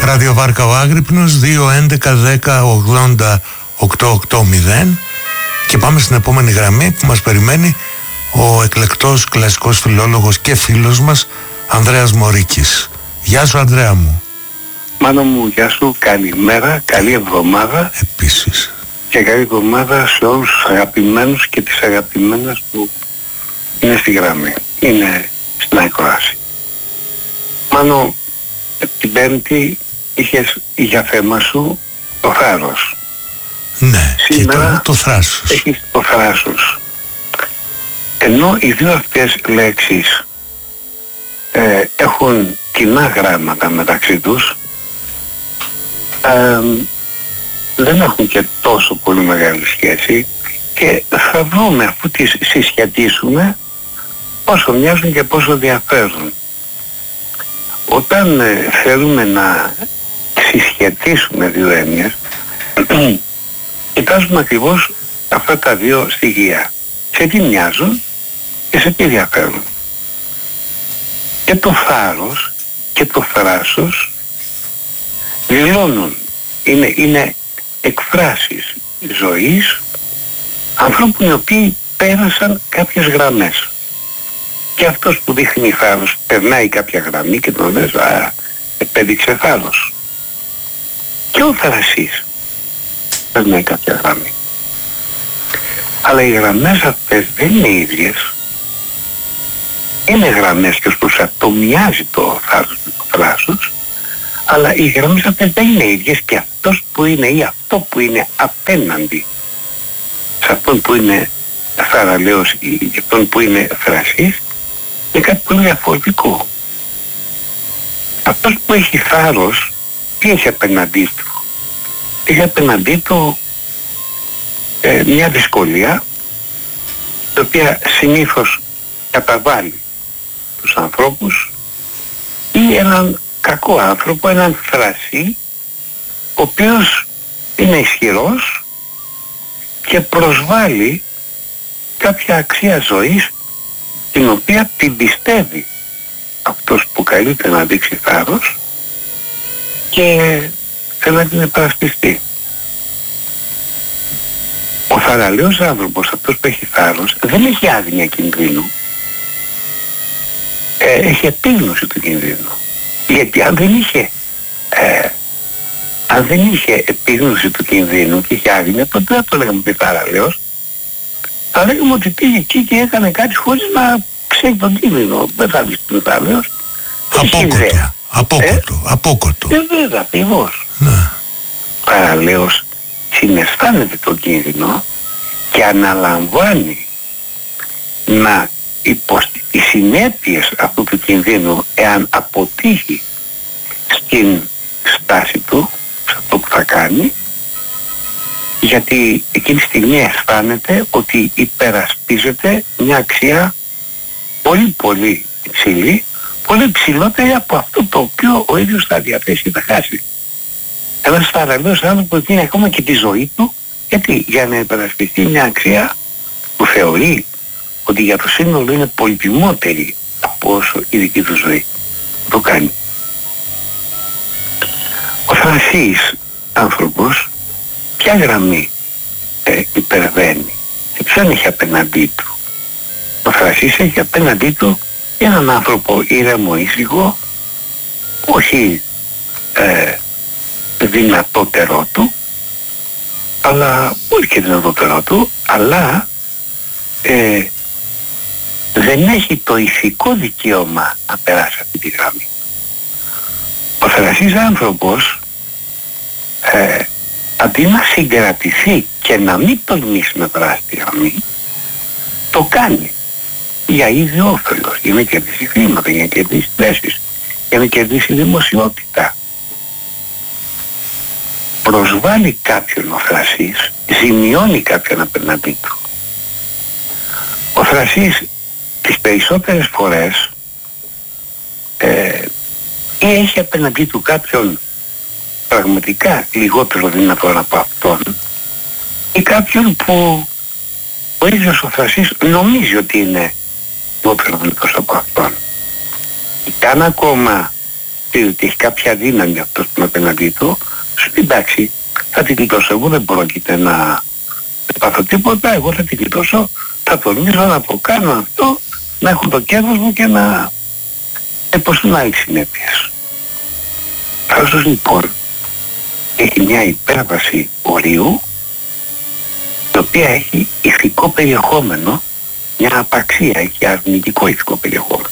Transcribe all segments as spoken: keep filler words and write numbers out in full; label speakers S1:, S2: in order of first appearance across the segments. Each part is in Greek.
S1: Ραδιοβάρκα ο Άγρυπνος δύο έντεκα δέκα ογδόντα οκτακόσια ογδόντα. Και πάμε στην επόμενη γραμμή που μας περιμένει ο εκλεκτός κλασικός φιλόλογος και φίλος μας Ανδρέας Μωρίκης. Γεια σου Ανδρέα μου.
S2: Μάνο μου, γεια σου, καλημέρα, καλή εβδομάδα.
S1: Επίσης.
S2: Και καλή εβδομάδα σε όλους τους αγαπημένους και τις αγαπημένες που είναι στη γραμμή. Είναι στην ακρόαση. Μάνο, την Πέμπτη είχες για θέμα σου το θάρρος.
S1: Ναι,
S2: σήμερα
S1: και το, το θράσος.
S2: Έχεις το θράσος. Ενώ οι δύο αυτές λέξεις ε, έχουν κοινά γράμματα μεταξύ τους, ε, δεν έχουν και τόσο πολύ μεγάλη σχέση και θα δούμε, αφού τις συσχετίσουμε, πόσο μοιάζουν και πόσο διαφέρουν. Όταν ε, θέλουμε να συσχετίσουμε δύο έννοιες, κοιτάζουμε ακριβώς αυτά τα δύο στοιχεία. Σε τι μοιάζουν και σε τι διαφέρουν. Και το θάρρος και το θράσος δηλώνουν, είναι, είναι εκφράσεις ζωής ανθρώπων οι οποίοι πέρασαν κάποιες γραμμές. Και αυτός που δείχνει θάρρος περνάει κάποια γραμμή και τον λες, α, επέδειξε θάρρος. Και ο θρασής περνάει κάποια γραμμή. Αλλά οι γραμμές αυτές δεν είναι ίδιες. Είναι γραμμές και ως προς αυτό μοιάζει το θάρρος με το θράσος, αλλά οι γραμμές αυτές δεν είναι ίδιες και αυτός που είναι ή αυτό που είναι απέναντι σε αυτόν που είναι θαραλέος ή αυτόν που είναι θρασής είναι κάτι πολύ διαφορετικό. Αυτός που έχει θάρρος, τι έχει απέναντί του? Έχει απέναντί του ε, μια δυσκολία η οποία συνήθως καταβάλει τους ανθρώπους ή έναν κακό άνθρωπο, έναν θρασί ο οποίος είναι ισχυρός και προσβάλλει κάποια αξία ζωής την οποία την πιστεύει αυτός που καλείται να δείξει θάρρος και θέλει να την επαρασπιστεί. Ο θαραλέος άνθρωπος, αυτός που έχει θάρρος, δεν έχει άγνοια κινδύνου. Ε, έχει επίγνωση του κινδύνου. Γιατί αν δεν είχε ε, αν δεν είχε επίγνωση του κινδύνου και είχε άγνοια, τότε δεν το λέγαμε ότι θαραλέος. Θα λέγαμε ότι πήγε εκεί και έκανε κάτι χωρίς να ξέρει τον κίνδυνο. Δεν θα δεις τον θαραλέος.
S1: Απόκοτο. Απόκοτο. Ε? Απόκοτο.
S2: Ε, βέβαια, ακριβώς.
S1: Ναι.
S2: Ο θαραλέος συναισθάνεται τον κίνδυνο και αναλαμβάνει να υποστεί τις συνέπειες αυτού του κινδύνου εάν αποτύχει στην στάση του, σε αυτό που θα κάνει, γιατί εκείνη τη στιγμή αισθάνεται ότι υπερασπίζεται μια αξία πολύ πολύ υψηλή, πολύ ψηλότερη από αυτό το οποίο ο ίδιος θα διαθέσει να χάσει. Ένας θαραλέος άνθρωπος δίνει ακόμα και τη ζωή του, γιατί για να υπερασπιστεί μια αξία που θεωρεί ότι για το σύνολο είναι πολυτιμότερη από όσο η δική του ζωή. Το κάνει. Ο θρασής άνθρωπος ποια γραμμή ε, υπερβαίνει και ποιον έχει απέναντί του? Ο θρασής έχει απέναντί του έναν άνθρωπο ήρεμο, ήσυχο, όχι ε, δυνατότερό του, αλλά όχι και δυνατότερό του, αλλά ε, δεν έχει το ηθικό δικαίωμα να περάσει αυτή τη γραμμή. Ο θρασής άνθρωπος ε, αντί να συγκρατηθεί και να μην τολμήσει να περάσει τη γραμμή, το κάνει για ίδιο όφελος, για να κερδίσει χρήματα, για να κερδίσει θέσεις, για να κερδίσει δημοσιότητα. Προσβάλλει κάποιον ο θρασής, ζημιώνει κάποιον απέναντί του. Ο θρασής τις περισσότερες φορές ε, ή έχει απέναντί του κάποιον πραγματικά λιγότερο δυνατόν από αυτόν ή κάποιον που ο ίδιος ο θρασής νομίζει ότι είναι λιγότερο δυνατός από αυτόν. Ήταν ακόμα ότι έχει κάποια δύναμη αυτός που είναι απέναντί του, σου πει εντάξει, θα την γλιτώσω, εγώ δεν πρόκειται να πάθω τίποτα, εγώ θα την γλιτώσω, θα τολμήσω να το κάνω αυτό, να έχω το κέρδος μου και να υποστούν άλλες συνέπειες. Αυτός λοιπόν έχει μια υπέρβαση ορίου, η οποία έχει ηθικό περιεχόμενο, μια απαξία, έχει αρνητικό ηθικό περιεχόμενο.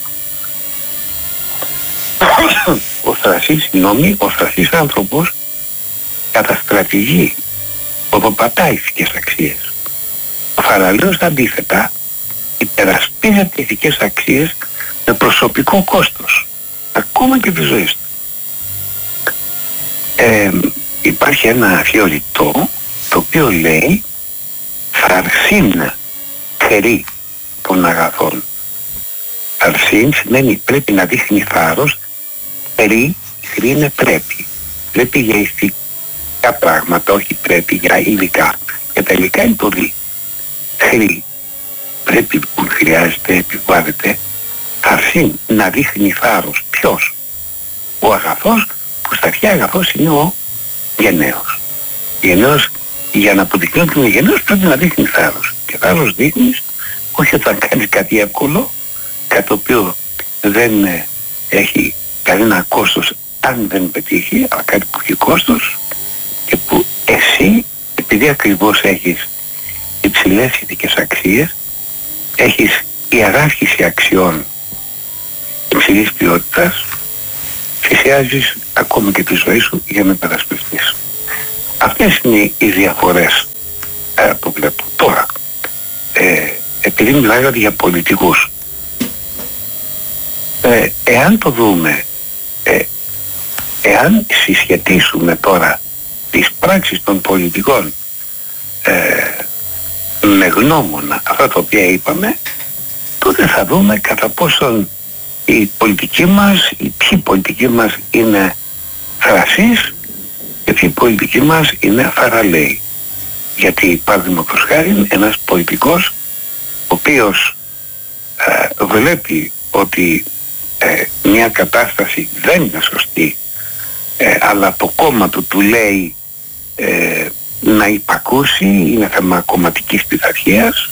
S2: Ο θρασής, συγγνώμη, ο θρασής άνθρωπος καταστρατηγεί, οδοπατά ηθικές αξίες. Ο Φαραλέος αντίθετα υπερασπίζεται ηθικές αξίες με προσωπικό κόστος, ακόμα και τη ζωή του. Ε, υπάρχει ένα θεωρητό το οποίο λέει θαρσίν χρή των αγαθών. Θαρσίν σημαίνει πρέπει να δείχνει θάρρος, χρή, χρή είναι πρέπει. Πρέπει για ηθικά πράγματα, όχι πρέπει για υλικά. Και τα υλικά είναι το δι. Χρή. Πρέπει που χρειάζεται, επιβάλλεται, θαρσίν να δείχνει θάρρος. Ποιος? Ο αγαθός, που στα αρχαία αγαθός είναι ο γενναίος. Γενναίος, για να αποδεικνύει ότι είναι γενναίος πρέπει να δείχνει θάρρος. Και θάρρος δείχνεις όχι όταν κάνεις κάτι εύκολο, κάτι το οποίο δεν ε, έχει κανένα κόστος αν δεν πετύχει, αλλά κάτι που έχει κόστος και που εσύ, επειδή ακριβώς έχεις υψηλές ηθικές αξίες, έχεις ιεράρχηση αξιών υψηλής ποιότητας, θυσιάζεις ακόμα και τη ζωή σου για να υπερασπιστείς. Αυτές είναι οι διαφορές ε, που βλέπω. Τώρα, ε, επειδή μιλάω για πολιτικούς, ε, εάν το δούμε, ε, εάν συσχετίσουμε τώρα τις πράξεις των πολιτικών ε, με γνώμονα αυτά τα οποία είπαμε, τότε θα δούμε κατά πόσον η πολιτική μας, η ποιοι πολιτική μας είναι θρασής και ποιοι πολιτική μας είναι Φαραλέοι. Γιατί παραδείγματος χάρη ένας πολιτικός ο οποίος ε, βλέπει ότι ε, μια κατάσταση δεν είναι σωστή, ε, αλλά το κόμμα του του λέει ε, να υπακούσει, είναι θέμα κομματικής πειθαρχίας,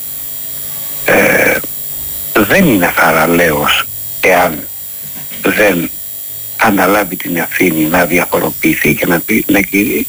S2: ε, δεν είναι Φαραλέος εάν δεν αναλάβει την ευθύνη να διαφοροποιηθεί και να πει ναι κύριε,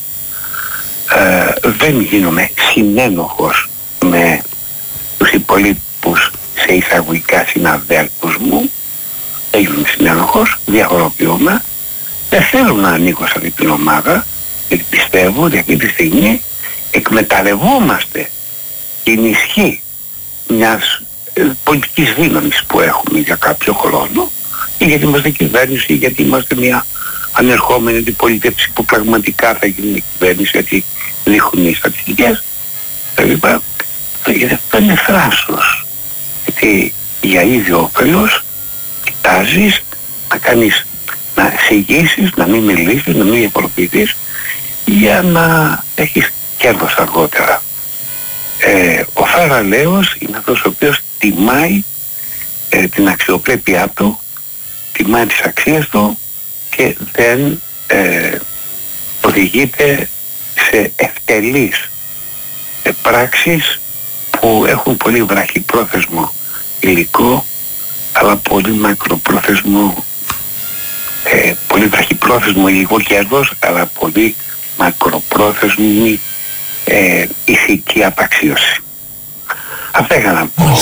S2: ε, δεν γίνομαι συνένοχος με τους υπολείπους σε εισαγωγικά συναδέλφους μου, δεν γίνομαι συνένοχος, διαφοροποιούμε, δεν θέλω να ανήκω σε αυτή την ομάδα, γιατί πιστεύω ότι αυτή τη στιγμή εκμεταλλευόμαστε την ισχύ μιας ε, πολιτικής δύναμης που έχουμε για κάποιο χρόνο, ή γιατί είμαστε κυβέρνηση, ή γιατί είμαστε μια ανερχόμενη αντιπολίτευση που πραγματικά θα γίνει κυβέρνηση, γιατί δείχνουν οι στατιστικές, δηλαδή, γιατί αυτό είναι θράσος. Γιατί για ίδιο όφελος κοιτάζεις να κάνεις, να συγγύσεις, να μην μιλήσεις, να μην διαφοροποιηθείς, για να έχεις κέρδος αργότερα. Ε, ο Φαραλέος είναι αυτός ο οποίος τιμάει ε, την αξιοπρέπειά του, τιμάει τις αξίες του και δεν ε, οδηγείται σε ευτελείς ε, πράξεις που έχουν πολύ βραχυπρόθεσμο υλικό, αλλά πολύ μακροπρόθεσμο, ε, πολύ βραχυπρόθεσμο υλικό κέρδος, αλλά πολύ μακροπρόθεσμη ε, ηθική απαξίωση. Αυτά είχα να πω,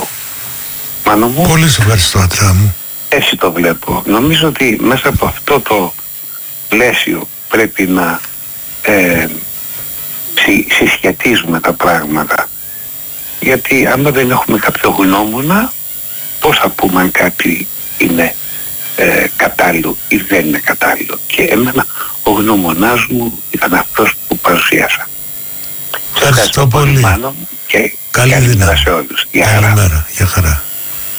S2: Μάνο μου.
S1: Πολύ σε ευχαριστώ, άντρα μου.
S2: Έτσι το βλέπω. Νομίζω ότι μέσα από αυτό το πλαίσιο πρέπει να ε, συ, συσχετίζουμε τα πράγματα. Γιατί άμα δεν έχουμε κάποιο γνώμονα, πώς θα πούμε αν κάτι είναι ε, κατάλληλο ή δεν είναι κατάλληλο. Και εμένα ο γνώμονάς μου ήταν αυτός που παρουσίασα.
S1: Ευχαριστώ πολύ.
S2: Μάνο, και
S1: καλή δύναμη.
S2: Σε όλους.
S1: Καλημέρα. Γεια χαρά.